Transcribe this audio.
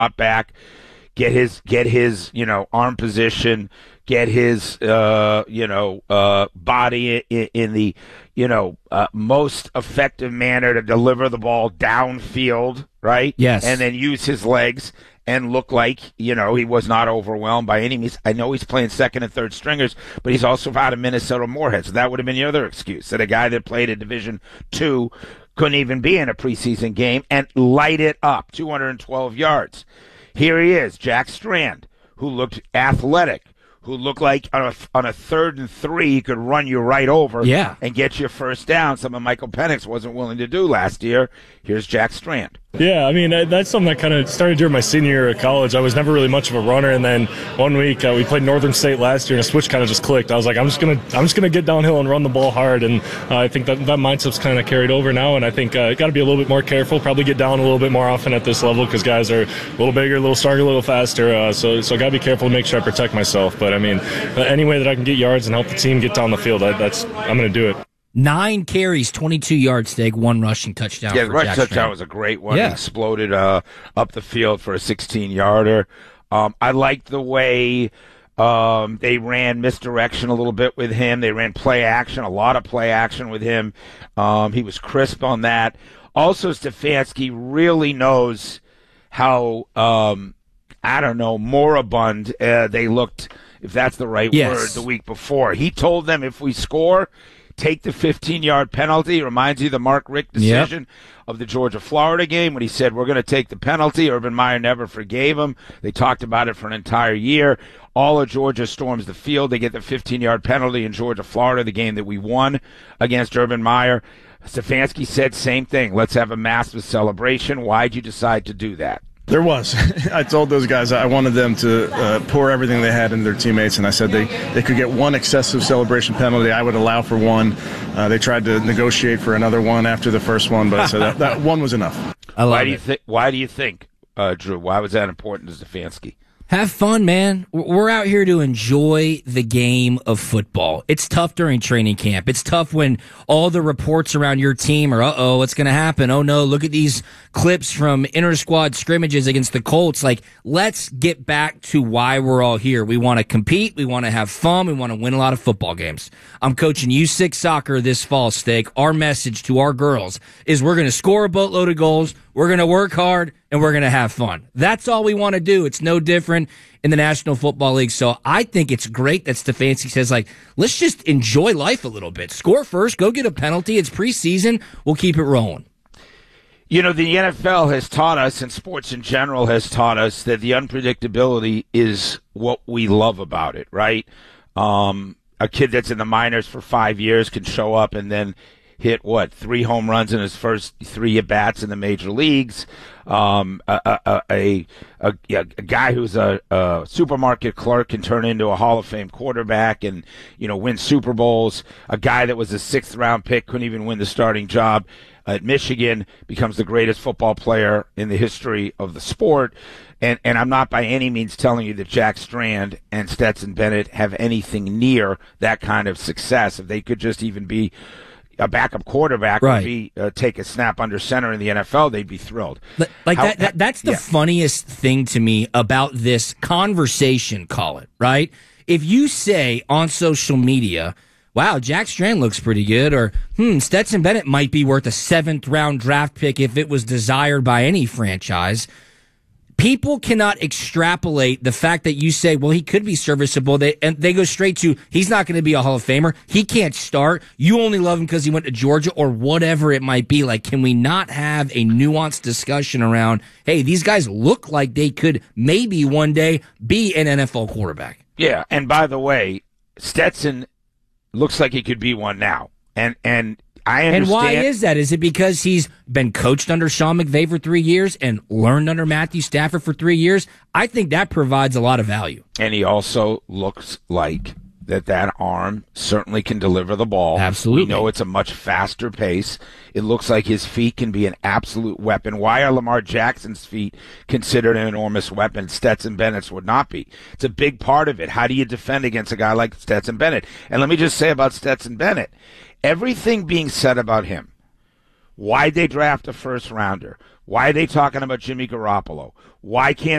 drop back, get his arm position, get his body in the most effective manner to deliver the ball downfield, right? Yes. And then use his legs and look like, he was not overwhelmed by any means. I know he's playing second and third stringers, but he's also out of Minnesota Moorhead. So that would have been the other excuse, that a guy that played at Division II couldn't even be in a preseason game and light it up, 212 yards. Here he is, Jack Strand, who looked athletic, who looked like on a 3rd and 3 he could run you right over and get you first down, something Michael Penix wasn't willing to do last year. Here's Jack Strand. Yeah, I mean, that's something that kind of started during my senior year of college. I was never really much of a runner, and then one week we played Northern State last year, and a switch kind of just clicked. I was like, I'm just gonna get downhill and run the ball hard, and I think that mindset's kind of carried over now, and I think got to be a little bit more careful, probably get down a little bit more often at this level because guys are a little bigger, a little stronger, a little faster, so got to be careful to make sure I protect myself. But, I mean, any way that I can get yards and help the team get down the field, I'm going to do it. 9 carries, 22 yards, Stig, 1 rushing touchdown. Yeah, the rushing touchdown Strand was a great one. He exploded up the field for a 16-yarder. I liked the way they ran misdirection a little bit with him. They ran play action, a lot of play action with him. He was crisp on that. Also, Stefanski really knows how, moribund they looked, if that's the right word, the week before. He told them, if we score, take the 15-yard penalty. It reminds you of the Mark Richt decision of the Georgia-Florida game when he said, we're going to take the penalty. Urban Meyer never forgave him. They talked about it for an entire year. All of Georgia storms the field. They get the 15-yard penalty in Georgia-Florida, the game that we won against Urban Meyer. Stefanski said, same thing. Let's have a massive celebration. Why'd you decide to do that? There was. I told those guys I wanted them to pour everything they had into their teammates, and I said they could get one excessive celebration penalty. I would allow for one. They tried to negotiate for another one after the first one, but I said that one was enough. Why do you think, Drew? Why was that important to Stefanski? Have fun, man. We're out here to enjoy the game of football. It's tough during training camp. It's tough when all the reports around your team are, what's going to happen? Oh, no, look at these clips from inter-squad scrimmages against the Colts. Like, let's get back to why we're all here. We want to compete. We want to have fun. We want to win a lot of football games. I'm coaching U6 soccer this fall, Steak. Our message to our girls is we're going to score a boatload of goals. We're going to work hard, and we're going to have fun. That's all we want to do. It's no different in the National Football League. So I think it's great that Stefanski says, let's just enjoy life a little bit. Score first. Go get a penalty. It's preseason. We'll keep it rolling. The NFL has taught us, and sports in general has taught us, that the unpredictability is what we love about it, right? A kid that's in the minors for 5 years can show up and then hit 3 home runs in his first 3 at-bats in the major leagues. A guy who's a supermarket clerk can turn into a Hall of Fame quarterback and, win Super Bowls. A guy that was a 6th-round pick, couldn't even win the starting job at Michigan, becomes the greatest football player in the history of the sport. And I'm not by any means telling you that Jack Strand and Stetson Bennett have anything near that kind of success. If they could just even be a backup quarterback, right, or take a snap under center in the NFL, they'd be thrilled. That's the funniest thing to me about this conversation, call it, right? If you say on social media, wow, Jack Strand looks pretty good, or Stetson Bennett might be worth a 7th-round draft pick if it was desired by any franchise, people cannot extrapolate the fact that you say, well, he could be serviceable. They go straight to, he's not going to be a Hall of Famer. He can't start. You only love him because he went to Georgia, or whatever it might be. Can we not have a nuanced discussion around, hey, these guys look like they could maybe one day be an NFL quarterback? Yeah, and by the way, Stetson looks like he could be one now. And I understand. And why is that? Is it because he's been coached under Sean McVay for 3 years and learned under Matthew Stafford for 3 years? I think that provides a lot of value. And he also looks like that arm certainly can deliver the ball. Absolutely. We know it's a much faster pace. It looks like his feet can be an absolute weapon. Why are Lamar Jackson's feet considered an enormous weapon? Stetson Bennett's would not be. It's a big part of it. How do you defend against a guy like Stetson Bennett? And let me just say about Stetson Bennett, everything being said about him, why'd they draft a first-rounder? Why are they talking about Jimmy Garoppolo? Why can't